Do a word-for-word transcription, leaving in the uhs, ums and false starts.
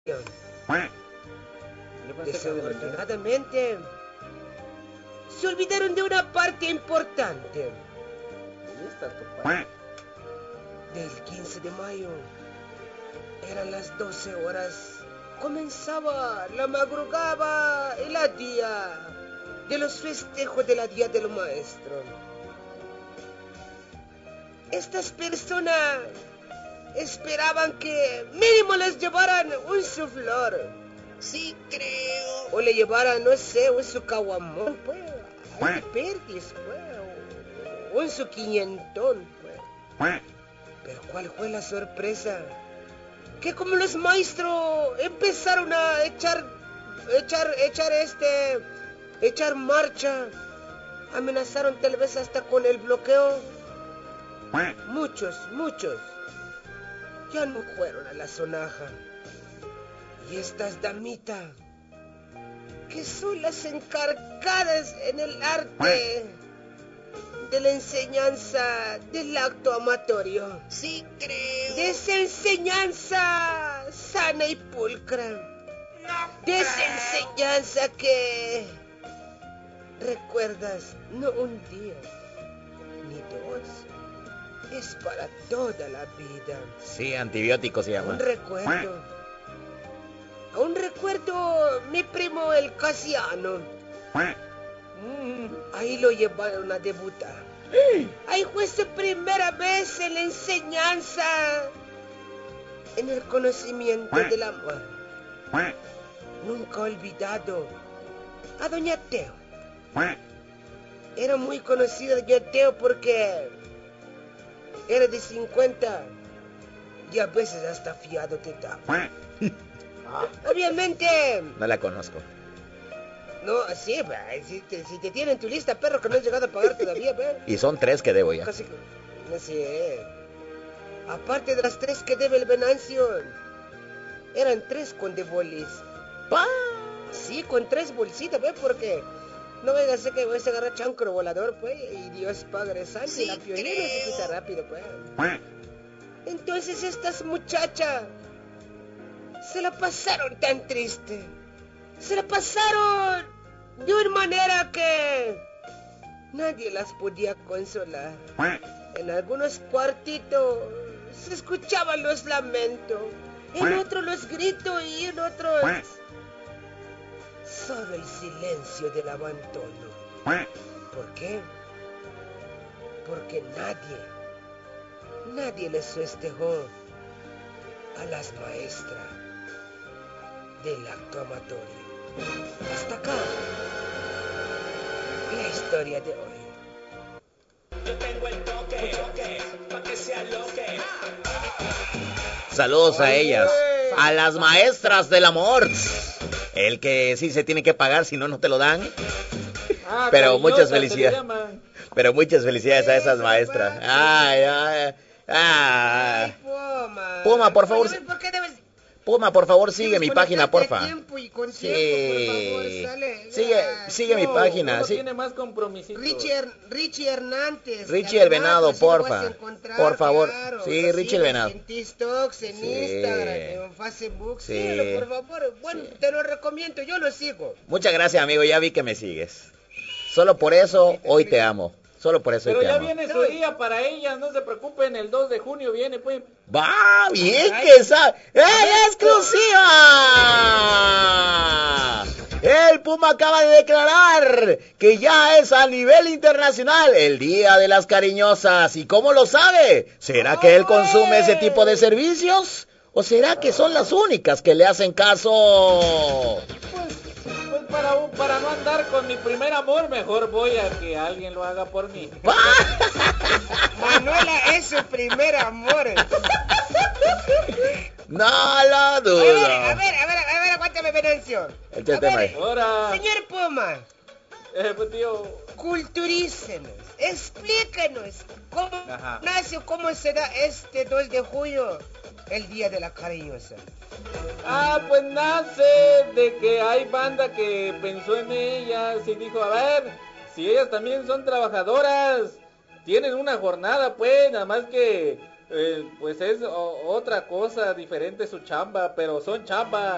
Desafortunadamente, se olvidaron de una parte importante. Del quince de mayo, eran las doce horas, comenzaba la madrugada y la día de los festejos de la Día del Maestro. Estas personas esperaban que mínimo les llevaran un su flor. Sí, creo. O le llevaran, no sé, un su caguamón, pues. Ay, perdis, pues. O un su quinientón, pues. Pero ¿cuál fue la sorpresa? Que como los maestros empezaron a echar, echar, echar este, echar marcha, amenazaron tal vez hasta con el bloqueo. Muchos, muchos ya no fueron a la sonaja. Y estas damitas, que son las encargadas en el arte de la enseñanza del acto amatorio. Sí, creo. De esa enseñanza sana y pulcra. No, de esa enseñanza que recuerdas no un día, ni dos, es para toda la vida. Sí, antibiótico se llama. Un recuerdo. Aún recuerdo mi primo el Casiano. Mm, ahí lo llevaron a debutar. Ahí fue su primera vez en la enseñanza, en el conocimiento del amor. Nunca he olvidado a Doña Teo. Era muy conocida Doña Teo porque era de cincuenta y a veces hasta fiado te daba. Obviamente. No la conozco. No, sí, si te, si te tienen tu lista, perro, que no has llegado a pagar todavía, perro. Y son tres que debo ya. Casi, no sé. Aparte de las tres que debe el Venancio, eran tres con de bolis. ¡Pah! Sí, con tres bolsitas, ¿ves? Porque no venga a ser que voy a agarrar chancro volador, pues, y Dios Padre Santo, sí, y la pionera se quita rápido, pues. Entonces estas muchachas se la pasaron tan triste. Se la pasaron de una manera que nadie las podía consolar. En algunos cuartitos se escuchaban los lamentos, en otros los gritos y en otros solo el silencio del abandono. ¿Por qué? Porque nadie, nadie les festejó a las maestras del acto amatorio. Hasta acá la historia de hoy. Yo tengo el toque, toque, pa' que se aloque. Saludos a ellas, a las maestras del amor. El que sí se tiene que pagar, si no, no te lo dan. Ah, Pero muchas se le felicidades. llaman. Pero muchas felicidades a esas maestras. papi. Ay, ay, ay. Ay, Puma. Puma, por favor. Oye, ¿por qué debes, Puma, por favor, sigue debes mi página, conectarte a porfa. tiempo y con Sí. tiempo, por favor, sale. Sigue, Ay, sigue mi No, página. uno Sí. tiene más compromisito. Richie, Her- Richie Hernández. Richie el Además, Venado, pues, sí lo vas porfa. a encontrar, Por favor. claro. Sí, Lo Richie el sigues Venado. En TikTok, en Sí. Instagram, en Facebook. Sí. Síguelo, por favor. Bueno, Sí. te lo recomiendo, yo lo sigo. Muchas gracias, amigo. Ya vi que me sigues. Solo por eso hoy te amo. Solo por eso hoy Pero te ya amo. viene su día para ellas, no se preocupen, el dos de junio viene, pues. Va, bien Ay. que sabe. ¡En exclusiva! El Puma acaba de declarar que ya es a nivel internacional el Día de las Cariñosas. ¿Y cómo lo sabe? ¿Será que él consume ese tipo de servicios? ¿O será que son las únicas que le hacen caso? Pues, pues para, un- para no andar con mi primer amor, mejor voy a que alguien lo haga por mí. Manuela es su primer amor. No lo A ver, dudo. a ver, a ver, a ver, aguántame, Venancio. Échate, A ver, Mike. Ahora, señor Puma, eh, pues, tío, culturícenos, explíquenos cómo Ajá. nace o cómo se da este dos de julio, el Día de la Cariñosa. ah, pues nace de que hay banda que pensó en ellas y dijo, a ver, si ellas también son trabajadoras, tienen una jornada, pues, nada más que, eh, pues es o- otra cosa diferente su chamba, pero son chamba.